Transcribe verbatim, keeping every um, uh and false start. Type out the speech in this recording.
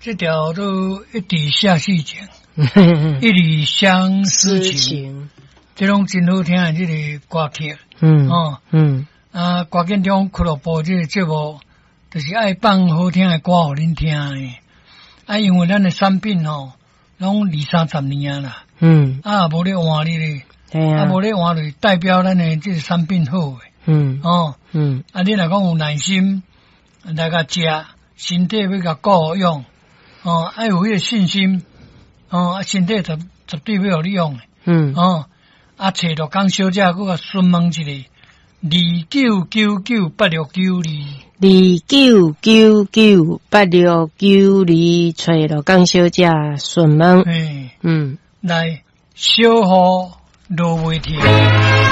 这条都一直下细情，一直相思情，这种真好听的这个歌曲。嗯哦嗯啊，歌建中俱乐部这个节目，就是爱放好听的歌互恁听的。啊，因为咱的产品吼，拢二三十年啦。嗯。啊，无咧换你咧。对啊。啊，无咧换就是代表咱的这个产品好诶。嗯。哦。嗯。啊，你若讲有耐心来甲食，身体要甲顾用。哦，爱有迄个信心。哦，啊，身体绝绝对要互你用诶。嗯。哦。啊，找着讲小姐，佮甲询问一下，二九九九八六九二，二九九九八六九二，找着讲小姐询问。嗯，来小雨落袂停。